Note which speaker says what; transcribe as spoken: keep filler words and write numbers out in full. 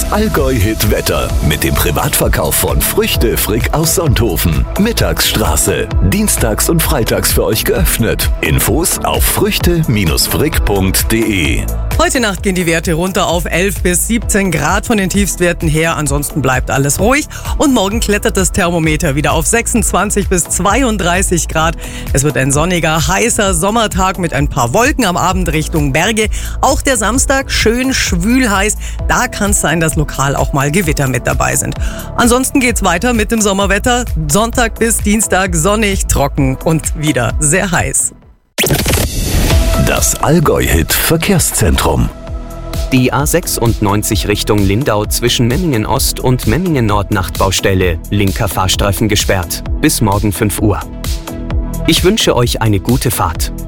Speaker 1: Allgäu-Hit Wetter mit dem Privatverkauf von Früchte Frick aus Sonthofen. Mittagsstraße. Dienstags und freitags für euch geöffnet. Infos auf früchte frick punkt de.
Speaker 2: Heute Nacht gehen die Werte runter auf elf bis siebzehn Grad von den Tiefstwerten her. Ansonsten bleibt alles ruhig. Und morgen klettert das Thermometer wieder auf sechsundzwanzig bis zweiunddreißig Grad. Es wird ein sonniger, heißer Sommertag mit ein paar Wolken am Abend Richtung Berge. Auch der Samstag schön schwül heiß. Da kann es sein, dass lokal auch mal Gewitter mit dabei sind. Ansonsten geht's weiter mit dem Sommerwetter. Sonntag bis Dienstag sonnig, trocken und wieder sehr heiß.
Speaker 1: Das Allgäu-Hit Verkehrszentrum.
Speaker 3: Die A sechsundneunzig Richtung Lindau zwischen Memmingen Ost und Memmingen Nord Nachtbaustelle. Linker Fahrstreifen gesperrt. Bis morgen fünf Uhr. Ich wünsche euch eine gute Fahrt.